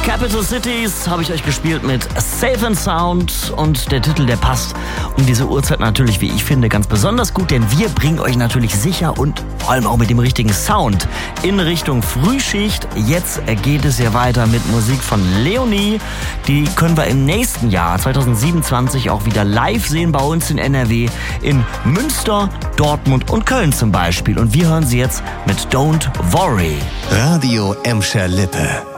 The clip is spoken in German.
Capital Cities habe ich euch gespielt mit Safe and Sound und der Titel, der passt um diese Uhrzeit natürlich, wie ich finde, ganz besonders gut, denn wir bringen euch natürlich sicher und vor allem auch mit dem richtigen Sound in Richtung Frühschicht. Jetzt geht es ja weiter mit Musik von Leonie. Die können wir im nächsten Jahr 2027 auch wieder live sehen bei uns in NRW, in Münster, Dortmund und Köln zum Beispiel. Und wir hören sie jetzt mit Don't Worry. Radio Emscher Lippe.